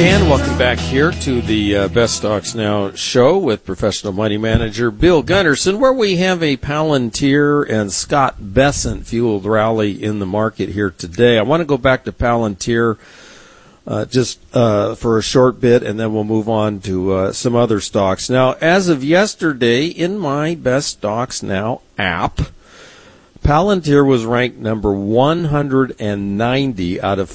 And welcome back here to the Best Stocks Now show with professional money manager Bill Gunderson, where we have a Palantir and Scott Bessent fueled rally in the market here today. I want to go back to Palantir just for a short bit, and then we'll move on to some other stocks. Now, as of yesterday, in my Best Stocks Now app, Palantir was ranked number 190 out of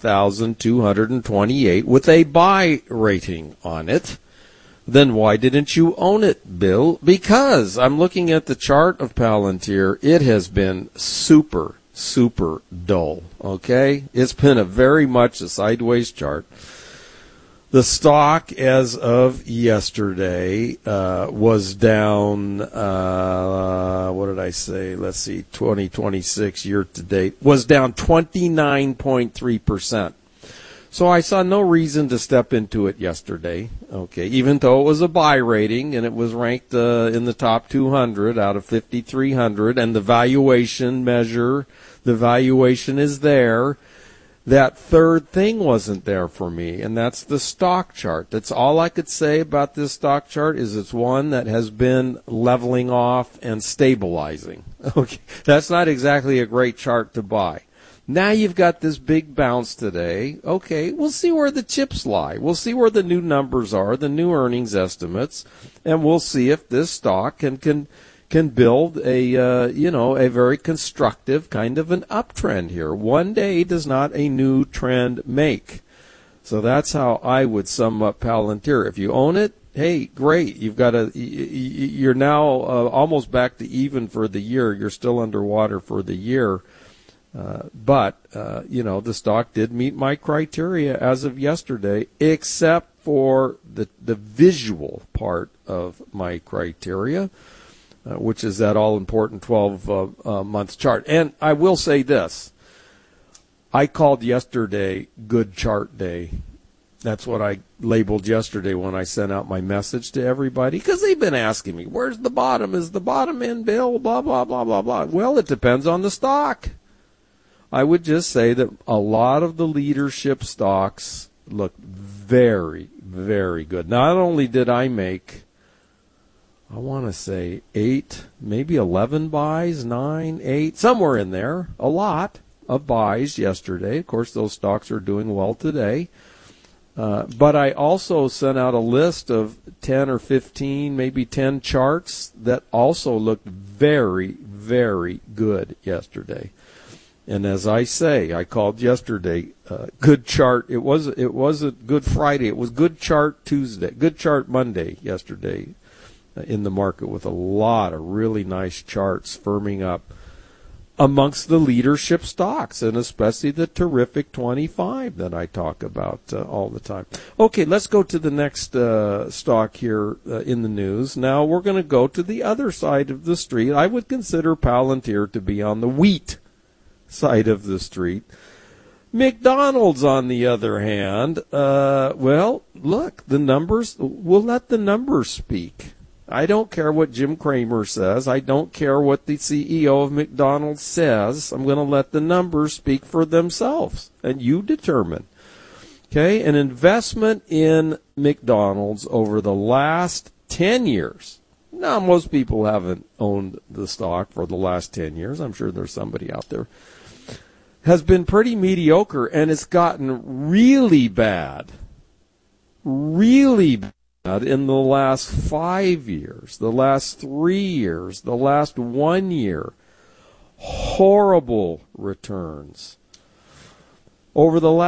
5,228 with a buy rating on it. Then why didn't you own it, Bill? Because I'm looking at the chart of Palantir. It has been super dull, okay? It's been very much a sideways chart. The stock, as of yesterday, was down, what did I say? Let's see, 2026 year-to-date, was down 29.3%. So I saw no reason to step into it yesterday, okay, even though it was a buy rating and it was ranked in the top 200 out of 5,300, and the valuation measure, the valuation is there. That third thing wasn't there for me, and that's the stock chart. That's all I could say about this stock chart, is it's one that has been leveling off and stabilizing. Okay, that's not exactly a great chart to buy. Now you've got this big bounce today. Okay, we'll see where the chips lie. We'll see where the new numbers are, the new earnings estimates, and we'll see if this stock can build a very constructive kind of an uptrend here. One day does not a new trend make. So that's how I would sum up Palantir. If you own it, hey, great. You're now almost back to even for the year. You're still underwater for the year. But the stock did meet my criteria as of yesterday, except for the visual part of my criteria, which is that all-important 12-month chart. And I will say this. I called yesterday good chart day. That's what I labeled yesterday when I sent out my message to everybody, because they've been asking me, where's the bottom? Is the bottom in, Bill? Blah, blah, blah, blah, blah. Well, it depends on the stock. I would just say that a lot of the leadership stocks look very, very good. Not only did I make, I want to say 8, maybe 11 buys, 9, 8, somewhere in there, a lot of buys yesterday. Of course, those stocks are doing well today. But I also sent out a list of 10 or 15, maybe 10 charts that also looked very, very good yesterday. And as I say, I called yesterday good chart. It was a good Friday. It was good chart Tuesday, good chart Monday yesterday in the market, with a lot of really nice charts firming up amongst the leadership stocks, and especially the terrific 25 that I talk about all the time. Okay, let's go to the next stock here in the news. Now we're going to go to the other side of the street. I would consider Palantir to be on the wheat side of the street. McDonald's, on the other hand, well, look, the numbers, we'll let the numbers speak. I don't care what Jim Cramer says. I don't care what the CEO of McDonald's says. I'm going to let the numbers speak for themselves, and you determine. Okay, an investment in McDonald's over the last 10 years. Now, most people haven't owned the stock for the last 10 years. I'm sure there's somebody out there. Has been pretty mediocre, and it's gotten really bad in the last 5 years, the last 3 years, the last 1 year. Horrible returns. Over the last